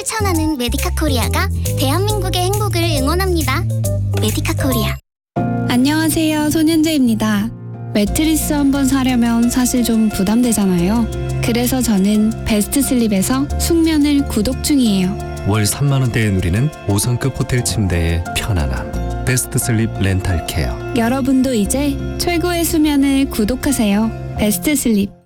실천하는 메디카 코리아가 대한민국의 행복을 응원합니다. 메디카 코리아. 안녕하세요, 손현재입니다. 매트리스 한번 사려면 사실 좀 부담되잖아요. 그래서 저는 베스트 슬립에서 숙면을 구독 중이에요. 월 3만 원대에 누리는 5성급 호텔 침대의 편안함. 베스트 슬립 렌탈 케어. 여러분도 이제 최고의 수면을 구독하세요. 베스트 슬립.